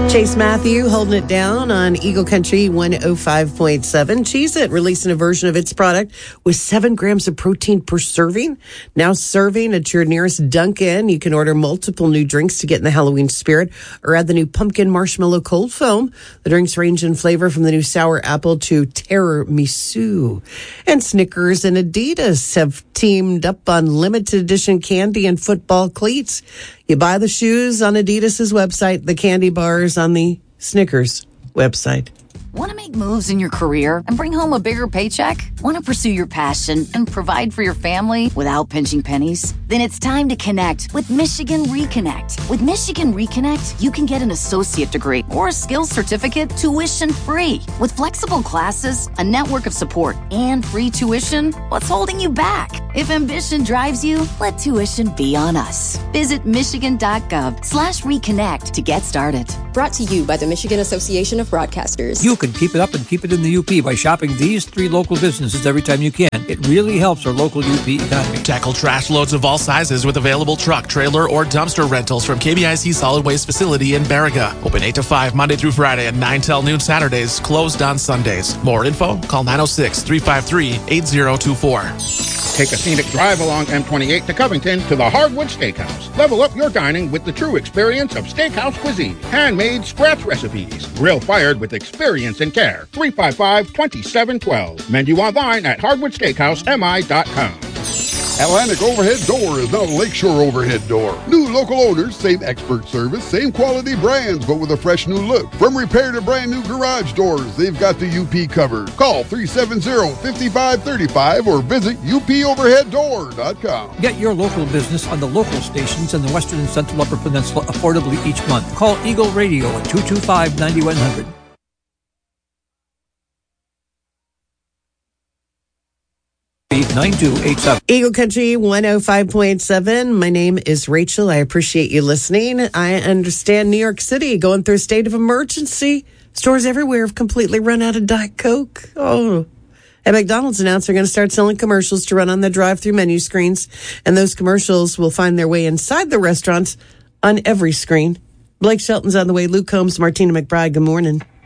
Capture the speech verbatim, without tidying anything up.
Chase Matthew holding it down on Eagle Country one oh five point seven. Cheez-It releasing a version of its product with seven grams of protein per serving. Now serving at your nearest Dunkin'. You can order multiple new drinks to get in the Halloween spirit or add the new pumpkin marshmallow cold foam. The drinks range in flavor from the new sour apple to tiramisu. And Snickers and Adidas have teamed up on limited edition candy and football cleats. You buy the shoes on Adidas's website, the candy bars on the Snickers website. Want to make moves in your career and bring home a bigger paycheck? Want to pursue your passion and provide for your family without pinching pennies? Then it's time to connect with Michigan Reconnect. With Michigan Reconnect, you can get an associate degree or a skills certificate tuition free. With flexible classes, a network of support, and free tuition, what's holding you back? If ambition drives you, let tuition be on us. Visit michigan.gov slash reconnect to get started. Brought to you by the Michigan Association of Broadcasters. You can keep it up and keep it in the U P by shopping these three local businesses every time you can. It really helps our local U P economy. Tackle trash loads of all sizes with available truck, trailer, or dumpster rentals from K B I C Solid Waste Facility in Baraga. Open eight to five Monday through Friday and nine till noon Saturdays. Closed on Sundays. More info? Call nine oh six, three five three, eight oh two four. Take a scenic drive along M twenty-eight to Covington to the Hardwood Steakhouse. Level up your dining with the true experience of steakhouse cuisine. Handmade scratch recipes. Grill fired with experience and care. three five five, two seven one two. Menu online at hardwood steakhouse m i dot com. Atlantic Overhead Door is now Lakeshore Overhead Door. New local owners, same expert service, same quality brands, but with a fresh new look. From repair to brand new garage doors, they've got the U P covered. Call three seven zero, five five three five or visit u p overhead door dot com. Get your local business on the local stations in the Western and Central Upper Peninsula affordably each month. Call Eagle Radio at two two five, nine one zero zero. nine two eight seven. Eagle Country one oh five point seven. My name is Rachel. I appreciate you listening. I understand New York City going through a state of emergency. Stores everywhere have completely run out of Diet Coke. Oh. And McDonald's announced they're going to start selling commercials to run on the drive-through menu screens. And those commercials will find their way inside the restaurants on every screen. Blake Shelton's on the way. Luke Combs, Martina McBride, good morning.